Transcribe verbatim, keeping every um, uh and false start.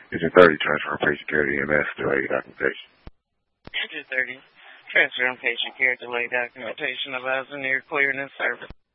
Engine thirty, transfer patient care to E M S, delayed documentation. Engine thirty, transfer patient care, delayed documentation of as near clearing and service.